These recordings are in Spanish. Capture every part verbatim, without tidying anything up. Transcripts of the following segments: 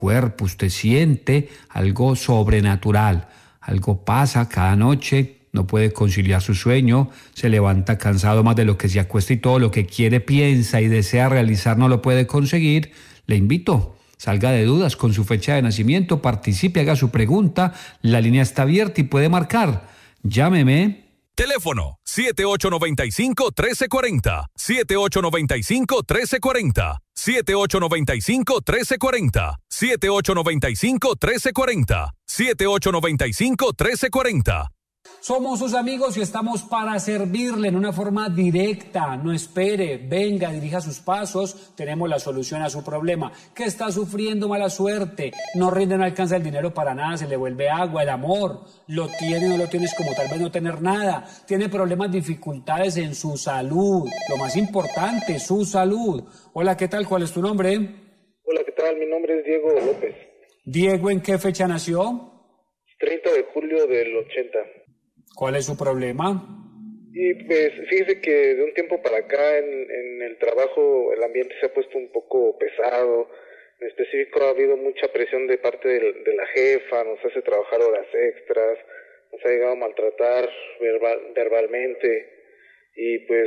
cuerpo, usted siente algo sobrenatural, algo pasa cada noche, no puede conciliar su sueño, se levanta cansado más de lo que se acuesta y todo lo que quiere, piensa y desea realizar no lo puede conseguir. Le invito, salga de dudas con su fecha de nacimiento, participe, haga su pregunta, la línea está abierta y puede marcar. Llámeme. Teléfono siete ocho nueve cinco, uno tres cuatro cero, siete ocho nueve cinco, uno tres cuatro cero, siete ocho nueve cinco, uno tres cuatro cero, siete ocho nueve cinco, uno tres cuatro cero, siete ocho nueve cinco, uno tres cuatro cero. Somos sus amigos y estamos para servirle en una forma directa. No espere, venga, dirija sus pasos. Tenemos la solución a su problema. ¿Qué está sufriendo? Mala suerte. No rinde, no alcanza el dinero para nada, se le vuelve agua, el amor. Lo tiene, no lo tienes, como tal vez no tener nada. Tiene problemas, dificultades en su salud. Lo más importante, su salud. Hola, ¿qué tal? ¿Cuál es tu nombre? Hola, ¿qué tal? Mi nombre es Diego López. Diego, ¿en qué fecha nació? treinta de julio del ochenta. ¿Cuál es su problema? Y pues fíjese que de un tiempo para acá en, en el trabajo el ambiente se ha puesto un poco pesado. En específico ha habido mucha presión de parte de, de la jefa, nos hace trabajar horas extras, nos ha llegado a maltratar verbal, verbalmente y pues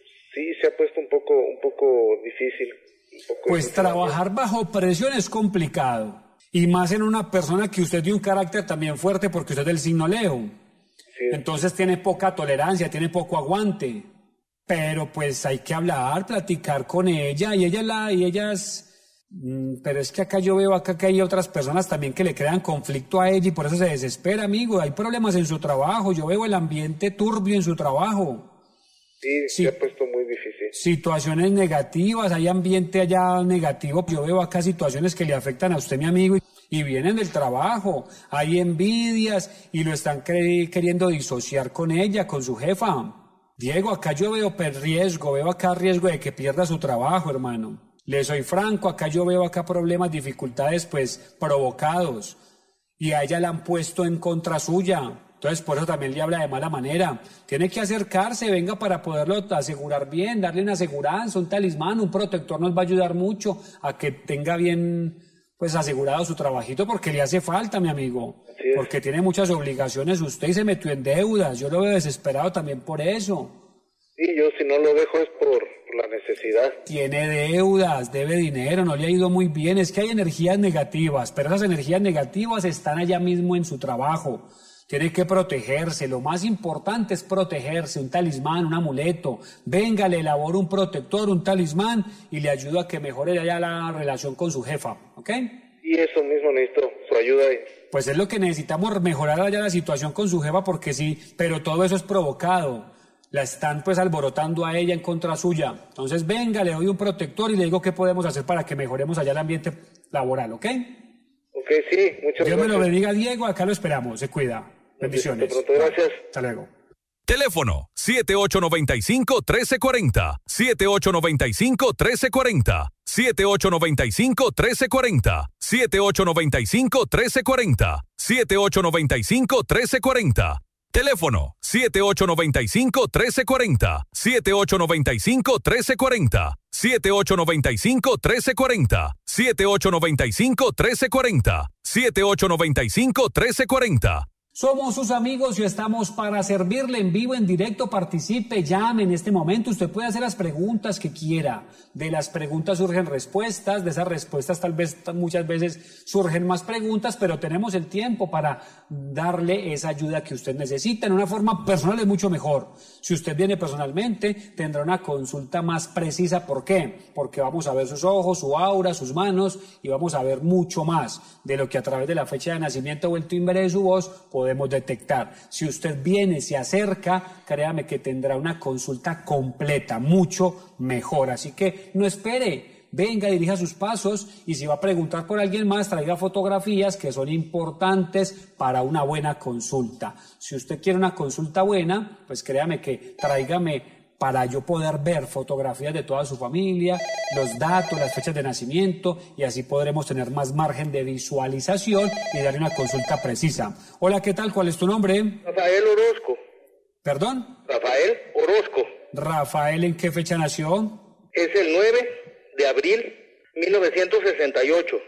sí se ha puesto un poco un poco difícil. Un poco pues difícil. Trabajar bajo presión es complicado y más en una persona que usted tiene un carácter también fuerte porque usted es del signo Leo. Sí. Entonces tiene poca tolerancia, tiene poco aguante, pero pues hay que hablar, platicar con ella y ella la y ellas, mmm, pero es que acá yo veo acá que hay otras personas también que le crean conflicto a ella y por eso se desespera, amigo. Hay problemas en su trabajo, yo veo el ambiente turbio en su trabajo. Sí, sí, se ha puesto muy difícil. Situaciones negativas, hay ambiente allá negativo. Yo veo acá situaciones que le afectan a usted, mi amigo, y vienen del trabajo. Hay envidias y lo están cre- queriendo disociar con ella, con su jefa. Diego, acá yo veo riesgo, veo acá riesgo de que pierda su trabajo, hermano. Le soy franco, acá yo veo acá problemas, dificultades, pues, provocados. Y a ella la han puesto en contra suya. Entonces, por eso también le habla de mala manera. Tiene que acercarse, venga, para poderlo asegurar bien, darle una aseguranza, un talismán, un protector nos va a ayudar mucho a que tenga bien, pues, asegurado su trabajito, porque le hace falta, mi amigo. Porque tiene muchas obligaciones usted y se metió en deudas. Yo lo veo desesperado también por eso. Sí, yo si no lo dejo es por la necesidad. Tiene deudas, debe dinero, no le ha ido muy bien. Es que hay energías negativas, pero esas energías negativas están allá mismo en su trabajo. Tiene que protegerse, lo más importante es protegerse, un talismán, un amuleto. Venga, le elaboro un protector, un talismán y le ayudo a que mejore ya la relación con su jefa, ¿ok? Y eso mismo necesito, su ayuda. Pues es lo que necesitamos, mejorar allá la situación con su jefa porque sí, pero todo eso es provocado. La están pues alborotando a ella en contra suya. Entonces venga, le doy un protector y le digo qué podemos hacer para que mejoremos allá el ambiente laboral, ¿ok? Ok, sí, muchas gracias. Dios me lo bendiga, Diego, acá lo esperamos, se cuida. Bendiciones. De pronto, gracias. Hasta luego. Teléfono siete ocho nueve cinco, uno tres cuatro cero, siete ocho nueve cinco, uno tres cuatro cero, siete ocho nueve cinco, uno tres cuatro cero, siete ocho nueve cinco, uno tres cuatro cero, siete ocho nueve cinco, uno tres cuatro cero. Teléfono siete ocho nueve cinco, uno tres cuatro cero, siete ocho nueve cinco, uno tres cuatro cero, siete ocho nueve cinco, uno tres cuatro cero, siete ocho nueve cinco, uno tres cuatro cero, siete ocho nueve cinco, uno tres cuatro cero. Somos sus amigos y estamos para servirle en vivo, en directo. Participe, llame en este momento. Usted puede hacer las preguntas que quiera. De las preguntas surgen respuestas, de esas respuestas tal vez muchas veces surgen más preguntas, pero tenemos el tiempo para darle esa ayuda que usted necesita. En una forma personal es mucho mejor. Si usted viene personalmente, tendrá una consulta más precisa. ¿Por qué? Porque vamos a ver sus ojos, su aura, sus manos y vamos a ver mucho más de lo que a través de la fecha de nacimiento o el timbre de su voz podemos detectar. Si usted viene, se acerca, créame que tendrá una consulta completa, mucho mejor. Así que no espere, venga, dirija sus pasos y si va a preguntar por alguien más, traiga fotografías que son importantes para una buena consulta. Si usted quiere una consulta buena, pues créame que tráigame para yo poder ver fotografías de toda su familia, los datos, las fechas de nacimiento y así podremos tener más margen de visualización y darle una consulta precisa. Hola, ¿qué tal? ¿Cuál es tu nombre? Rafael Orozco. ¿Perdón? Rafael Orozco. Rafael, ¿en qué fecha nació? Es el nueve de abril mil novecientos sesenta y ocho.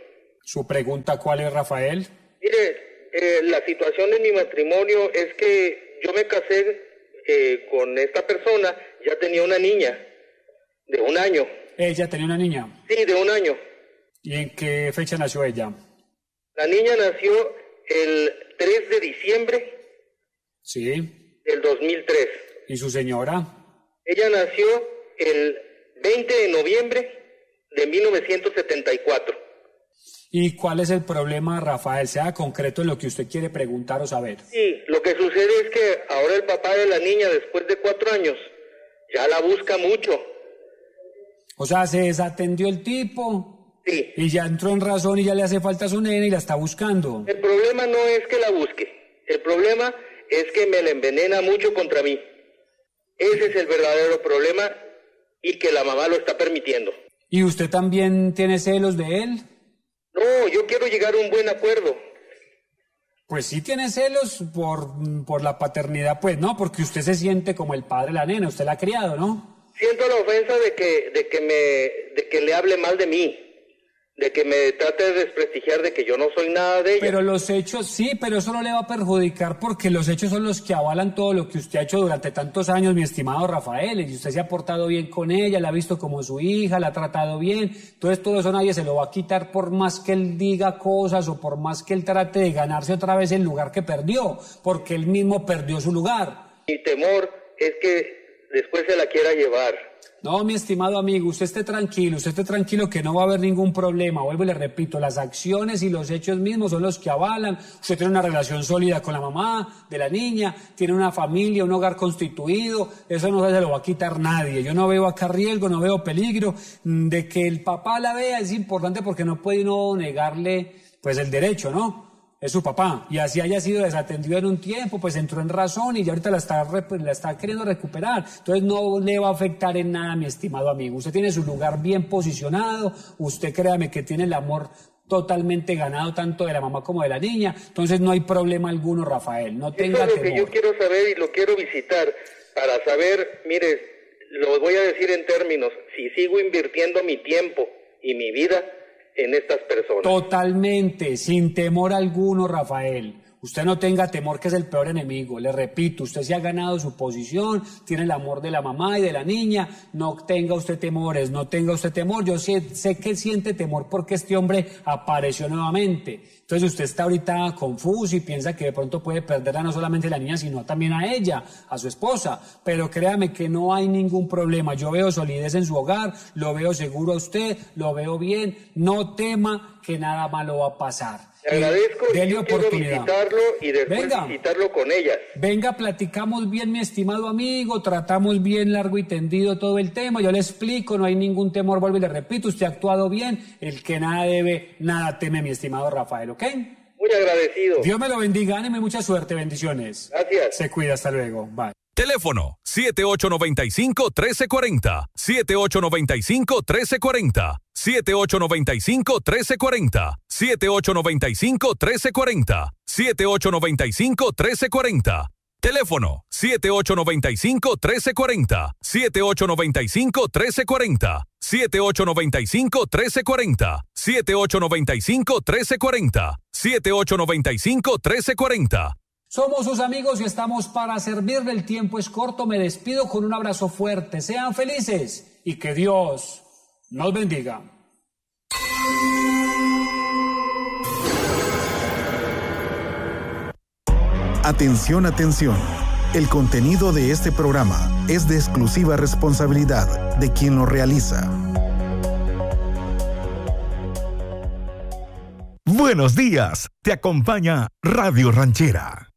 ¿Su pregunta cuál es, Rafael? Mire, eh, la situación de mi matrimonio es que yo me casé eh, con esta persona, ya tenía una niña de un año. ¿Ella tenía una niña? Sí, de un año. ¿Y en qué fecha nació ella? La niña nació el tres de diciembre Sí. del dos mil tres. ¿Y su señora? Ella nació el veinte de noviembre de mil novecientos setenta y cuatro. ¿Y cuál es el problema, Rafael? Sea concreto en lo que usted quiere preguntar o saber. Sí, lo que sucede es que ahora el papá de la niña, después de cuatro años, ya la busca mucho. O sea, se desatendió el tipo. Sí. Y ya entró en razón y ya le hace falta a su nena y la está buscando. El problema no es que la busque. El problema es que me la envenena mucho contra mí. Ese es el verdadero problema y que la mamá lo está permitiendo. ¿Y usted también tiene celos de él? No, yo quiero llegar a un buen acuerdo. Pues sí tiene celos por, por la paternidad, pues, ¿no? Porque usted se siente como el padre de la nena, usted la ha criado, ¿no? Siento la ofensa de que, de que me, de que le hable mal de mí, de que me trate de desprestigiar, de que yo no soy nada de ella. Pero los hechos, sí, pero eso no le va a perjudicar porque los hechos son los que avalan todo lo que usted ha hecho durante tantos años, mi estimado Rafael, y usted se ha portado bien con ella, la ha visto como su hija, la ha tratado bien, entonces todo eso nadie se lo va a quitar por más que él diga cosas o por más que él trate de ganarse otra vez el lugar que perdió, porque él mismo perdió su lugar. Mi temor es que después se la quiera llevar. No, mi estimado amigo, usted esté tranquilo, usted esté tranquilo que no va a haber ningún problema. Vuelvo y le repito, las acciones y los hechos mismos son los que avalan. Usted tiene una relación sólida con la mamá de la niña, tiene una familia, un hogar constituido, eso no se lo va a quitar nadie. Yo no veo acá riesgo, no veo peligro. De que el papá la vea es importante porque no puede uno negarle pues el derecho, ¿no? Es su papá, y así haya sido desatendido en un tiempo, pues entró en razón y ya ahorita la está, la está queriendo recuperar. Entonces no le va a afectar en nada, mi estimado amigo. Usted tiene su lugar bien posicionado, usted créame que tiene el amor totalmente ganado tanto de la mamá como de la niña, entonces no hay problema alguno, Rafael, no tenga temor. Eso es lo temor. que yo quiero saber y lo quiero visitar para saber, mire, lo voy a decir en términos, si sigo invirtiendo mi tiempo y mi vida en estas personas. Totalmente, sin temor alguno, Rafael. Usted no tenga temor, que es el peor enemigo. Le repito, usted se ha ganado su posición, tiene el amor de la mamá y de la niña. No tenga usted temores, no tenga usted temor. Yo sé, sé que siente temor porque este hombre apareció nuevamente. Entonces usted está ahorita confuso y piensa que de pronto puede perder a no solamente a la niña, sino también a ella, a su esposa. Pero créame que no hay ningún problema. Yo veo solidez en su hogar, lo veo seguro a usted, lo veo bien. No tema que nada malo va a pasar. Le agradezco y Dele yo quiero oportunidad. visitarlo y después Venga. visitarlo con ellas. Venga, platicamos bien, mi estimado amigo, tratamos bien largo y tendido todo el tema, yo le explico, no hay ningún temor, vuelvo y le repito, usted ha actuado bien, el que nada debe, nada teme, mi estimado Rafael, ¿ok? Muy agradecido. Dios me lo bendiga, ánimo y mucha suerte, bendiciones. Gracias. Se cuida, hasta luego, bye. Teléfono siete ocho nueve cinco, uno tres cuatro cero, siete ocho nueve cinco, uno tres cuatro cero, siete ocho nueve cinco, uno tres cuatro cero, siete ocho nueve cinco, uno tres cuatro cero, siete ocho nueve cinco, uno tres cuatro cero. Teléfono siete ocho nueve cinco, uno tres cuatro cero, siete ocho nueve cinco, uno tres cuatro cero, siete ocho nueve cinco, uno tres cuatro cero, siete ocho nueve cinco, uno tres cuatro cero, siete ocho nueve cinco, uno tres cuatro cero. Somos sus amigos y estamos para servirle. El tiempo es corto, me despido con un abrazo fuerte. Sean felices y que Dios nos bendiga. Atención, atención. El contenido de este programa es de exclusiva responsabilidad de quien lo realiza. Buenos días, te acompaña Radio Ranchera.